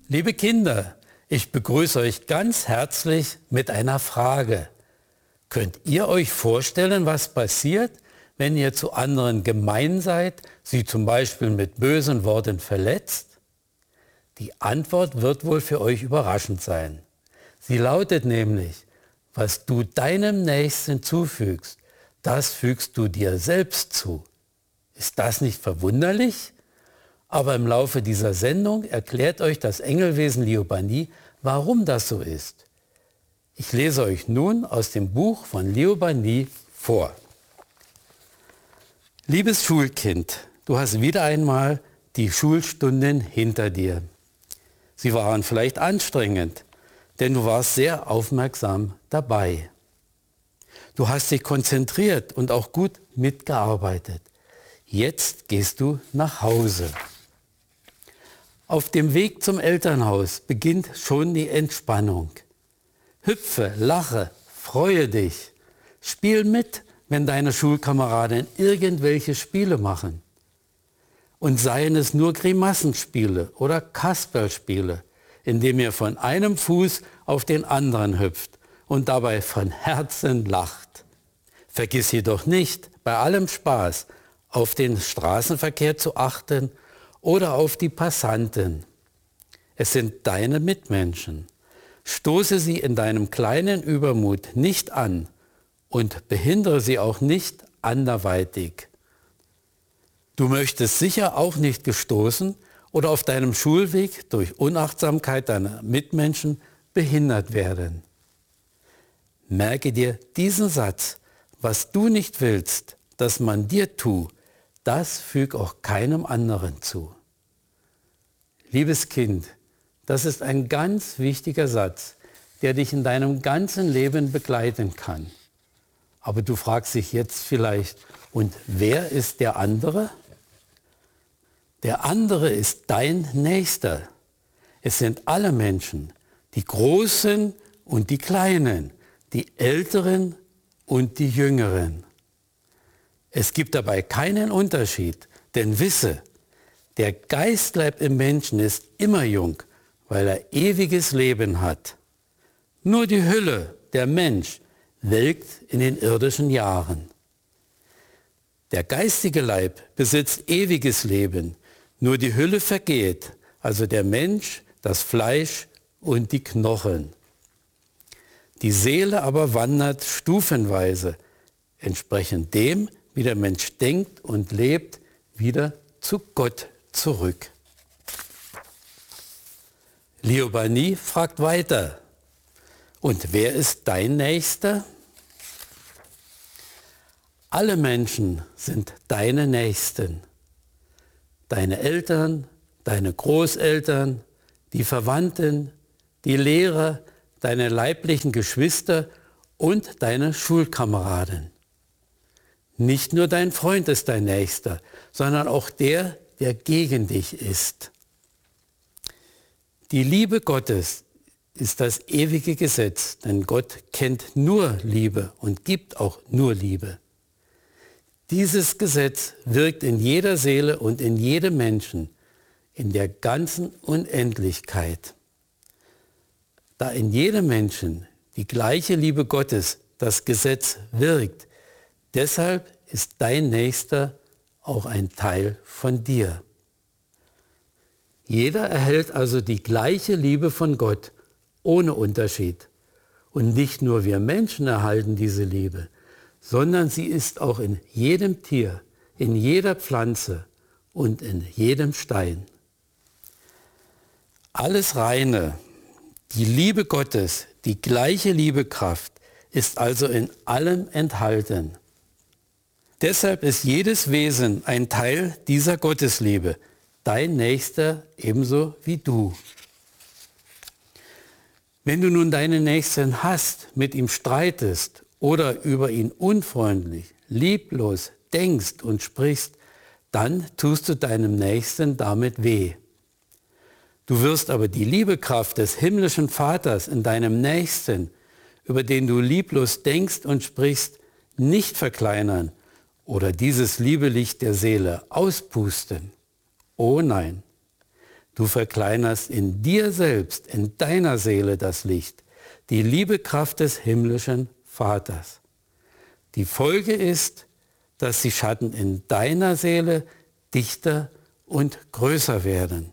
Liebe Kinder, ich begrüße euch ganz herzlich mit einer Frage. Könnt ihr euch vorstellen, was passiert, wenn ihr zu anderen gemein seid, sie zum Beispiel mit bösen Worten verletzt? Die Antwort wird wohl für euch überraschend sein. Sie lautet nämlich, was du deinem Nächsten zufügst, das fügst du dir selbst zu. Ist das nicht verwunderlich? Aber im Laufe dieser Sendung erklärt euch das Engelwesen Liobani, warum das so ist. Ich lese euch nun aus dem Buch von Liobani vor. Liebes Schulkind, du hast wieder einmal die Schulstunden hinter dir. Sie waren vielleicht anstrengend, denn du warst sehr aufmerksam dabei. Du hast dich konzentriert und auch gut mitgearbeitet. Jetzt gehst du nach Hause. Auf dem Weg zum Elternhaus beginnt schon die Entspannung. Hüpfe, lache, freue dich. Spiel mit, wenn deine Schulkameraden irgendwelche Spiele machen. Und seien es nur Grimassenspiele oder Kasperlspiele, indem ihr von einem Fuß auf den anderen hüpft und dabei von Herzen lacht. Vergiss jedoch nicht, bei allem Spaß auf den Straßenverkehr zu achten oder auf die Passanten. Es sind deine Mitmenschen. Stoße sie in deinem kleinen Übermut nicht an und behindere sie auch nicht anderweitig. Du möchtest sicher auch nicht gestoßen oder auf deinem Schulweg durch Unachtsamkeit deiner Mitmenschen behindert werden. Merke dir diesen Satz: Was du nicht willst, dass man dir tut, das füg auch keinem anderen zu. Liebes Kind, das ist ein ganz wichtiger Satz, der dich in deinem ganzen Leben begleiten kann. Aber du fragst dich jetzt vielleicht, und wer ist der andere? Der andere ist dein Nächster. Es sind alle Menschen, die Großen und die Kleinen, die Älteren und die Jüngeren. Es gibt dabei keinen Unterschied, denn wisse, der Geistleib im Menschen ist immer jung, weil er ewiges Leben hat. Nur die Hülle, der Mensch, welkt in den irdischen Jahren. Der geistige Leib besitzt ewiges Leben, nur die Hülle vergeht, also der Mensch, das Fleisch und die Knochen. Die Seele aber wandert stufenweise, entsprechend dem, wie der Mensch denkt und lebt, wieder zu Gott zurück. Liobani fragt weiter: Und wer ist dein Nächster? Alle Menschen sind deine Nächsten. Deine Eltern, deine Großeltern, die Verwandten, die Lehrer, deine leiblichen Geschwister und deine Schulkameraden. Nicht nur dein Freund ist dein Nächster, sondern auch der, der gegen dich ist. Die Liebe Gottes ist das ewige Gesetz, denn Gott kennt nur Liebe und gibt auch nur Liebe. Dieses Gesetz wirkt in jeder Seele und in jedem Menschen, in der ganzen Unendlichkeit. Da in jedem Menschen die gleiche Liebe Gottes das Gesetz wirkt, deshalb ist dein Nächster auch ein Teil von dir. Jeder erhält also die gleiche Liebe von Gott, ohne Unterschied. Und nicht nur wir Menschen erhalten diese Liebe, sondern sie ist auch in jedem Tier, in jeder Pflanze und in jedem Stein. Alles Reine, die Liebe Gottes, die gleiche Liebekraft, ist also in allem enthalten. Deshalb ist jedes Wesen ein Teil dieser Gottesliebe, dein Nächster ebenso wie du. Wenn du nun deinen Nächsten hasst, mit ihm streitest oder über ihn unfreundlich, lieblos denkst und sprichst, dann tust du deinem Nächsten damit weh. Du wirst aber die Liebekraft des himmlischen Vaters in deinem Nächsten, über den du lieblos denkst und sprichst, nicht verkleinern oder dieses Liebelicht der Seele auspusten. Oh nein, Du verkleinerst in dir selbst, in deiner Seele das Licht, die Liebekraft des himmlischen Vaters. Die Folge ist, dass die Schatten in deiner Seele dichter und größer werden.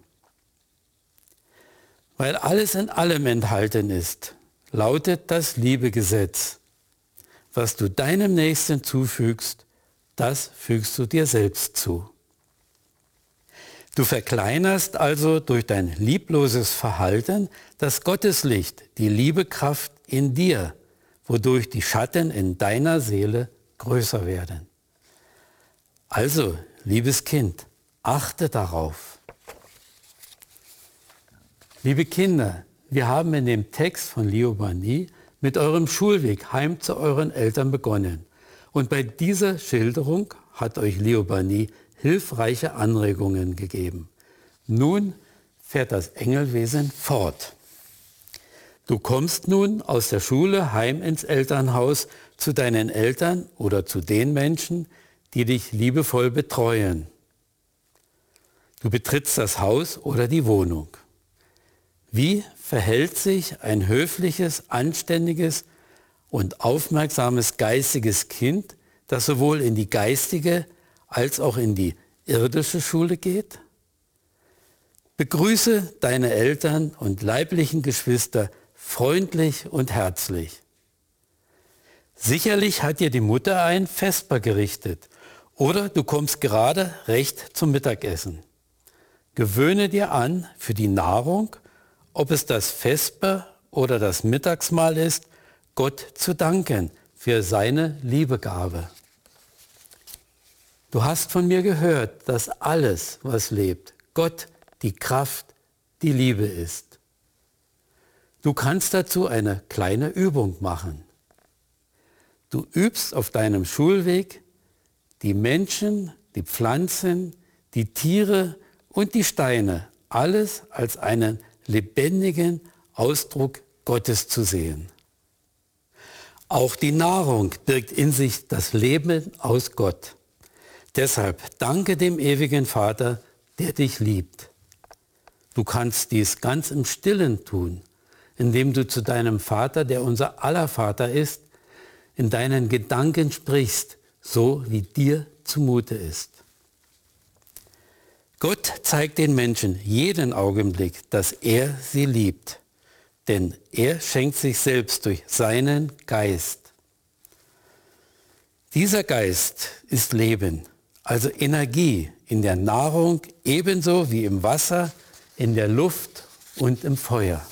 Weil alles in allem enthalten ist, lautet das Liebegesetz. Was du deinem Nächsten zufügst, das fügst du dir selbst zu. Du verkleinerst also durch dein liebloses Verhalten das Gotteslicht, die Liebekraft in dir, wodurch die Schatten in deiner Seele größer werden. Also, liebes Kind, achte darauf. Liebe Kinder, wir haben in dem Text von Liobani mit eurem Schulweg heim zu euren Eltern begonnen. Und bei dieser Schilderung hat euch Liobani hilfreiche Anregungen gegeben. Nun fährt das Engelwesen fort. Du kommst nun aus der Schule heim ins Elternhaus zu deinen Eltern oder zu den Menschen, die dich liebevoll betreuen. Du betrittst das Haus oder die Wohnung. Wie verhält sich ein höfliches, anständiges und aufmerksames geistiges Kind, das sowohl in die geistige als auch in die irdische Schule geht? Begrüße deine Eltern und leiblichen Geschwister freundlich und herzlich. Sicherlich hat dir die Mutter ein Vesper gerichtet oder du kommst gerade recht zum Mittagessen. Gewöhne dir an, für die Nahrung, ob es das Vesper oder das Mittagsmahl ist, Gott zu danken für seine Liebegabe. Du hast von mir gehört, dass alles, was lebt, Gott, die Kraft, die Liebe ist. Du kannst dazu eine kleine Übung machen. Du übst auf deinem Schulweg die Menschen, die Pflanzen, die Tiere und die Steine, alles als einen lebendigen Ausdruck Gottes zu sehen. Auch die Nahrung birgt in sich das Leben aus Gott. Deshalb danke dem ewigen Vater, der dich liebt. Du kannst dies ganz im Stillen tun, indem du zu deinem Vater, der unser aller Vater ist, in deinen Gedanken sprichst, so wie dir zumute ist. Gott zeigt den Menschen jeden Augenblick, dass er sie liebt, denn er schenkt sich selbst durch seinen Geist. Dieser Geist ist Leben, also Energie in der Nahrung ebenso wie im Wasser, in der Luft und im Feuer.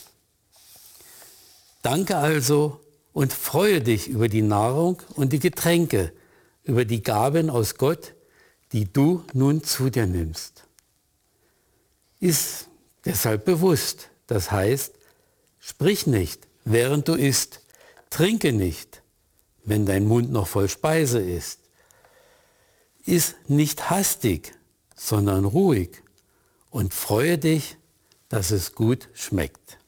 Danke also und freue dich über die Nahrung und die Getränke, über die Gaben aus Gott, die du nun zu dir nimmst. Iss deshalb bewusst, das heißt, sprich nicht, während du isst, trinke nicht, wenn dein Mund noch voll Speise ist. Iss nicht hastig, sondern ruhig und freue dich, dass es gut schmeckt.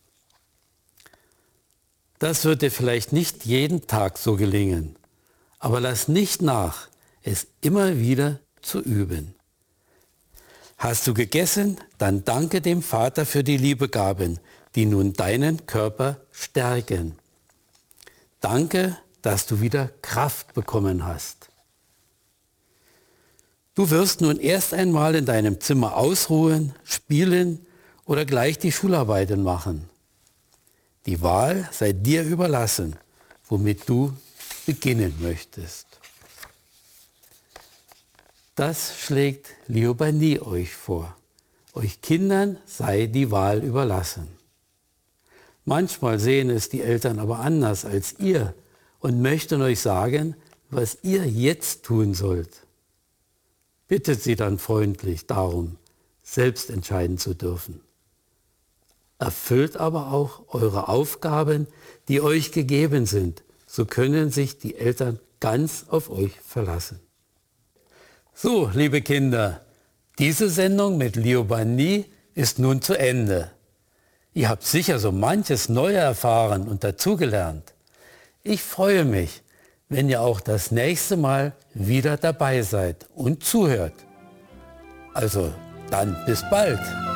Das wird dir vielleicht nicht jeden Tag so gelingen, aber lass nicht nach, es immer wieder zu üben. Hast du gegessen, dann danke dem Vater für die Liebegaben, die nun deinen Körper stärken. Danke, dass du wieder Kraft bekommen hast. Du wirst nun erst einmal in deinem Zimmer ausruhen, spielen oder gleich die Schularbeiten machen. Die Wahl sei dir überlassen, womit du beginnen möchtest. Das schlägt Liobani euch vor. Euch Kindern sei die Wahl überlassen. Manchmal sehen es die Eltern aber anders als ihr und möchten euch sagen, was ihr jetzt tun sollt. Bittet sie dann freundlich darum, selbst entscheiden zu dürfen. Erfüllt aber auch eure Aufgaben, die euch gegeben sind, so können sich die Eltern ganz auf euch verlassen. So, liebe Kinder, diese Sendung mit Liobani ist nun zu Ende. Ihr habt sicher so manches Neue erfahren und dazugelernt. Ich freue mich, wenn ihr auch das nächste Mal wieder dabei seid und zuhört. Also dann bis bald.